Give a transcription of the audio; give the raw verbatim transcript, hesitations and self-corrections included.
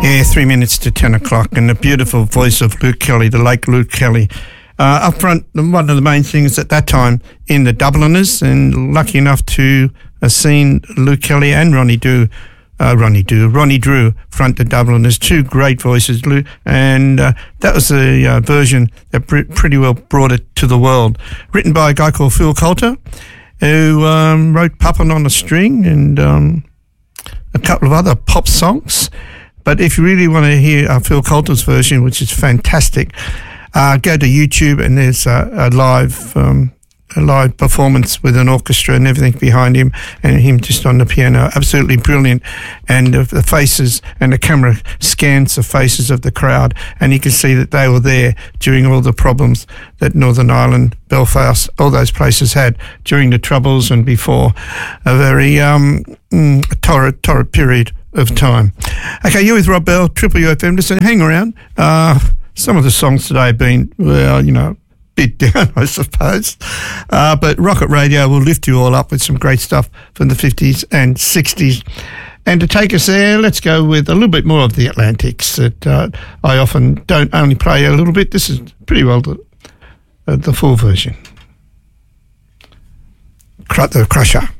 Yeah, three minutes to ten o'clock, and the beautiful voice of Luke Kelly, the late Luke Kelly. Uh, up front, one of the main things at that time in the Dubliners, and lucky enough to have seen Luke Kelly and Ronnie Drew, uh, Ronnie Drew, Ronnie Drew front the Dubliners, two great voices, Luke, and uh, that was a uh, version that pr- pretty well brought it to the world. Written by a guy called Phil Coulter, who um, wrote Puppin' on a String and um, a couple of other pop songs. But if you really want to hear uh, Phil Coulter's version, which is fantastic, uh, go to YouTube, and there's a, a live um, a live performance with an orchestra and everything behind him, and him just on the piano. Absolutely brilliant. And uh, the faces, and the camera scans the faces of the crowd, and you can see that they were there during all the problems that Northern Ireland, Belfast, all those places had during the Troubles and before. A very um, mm, torrid, torrid period of time. Okay, you're with Rob Bell, Triple U F M. Listen, hang around. Uh, some of the songs today have been, well, you know, bit down, I suppose. Uh, but Rocket Radio will lift you all up with some great stuff from the fifties and sixties. And to take us there, let's go with a little bit more of the Atlantics that uh, I often don't only play a little bit. This is pretty well the, uh, the full version. The Crusher.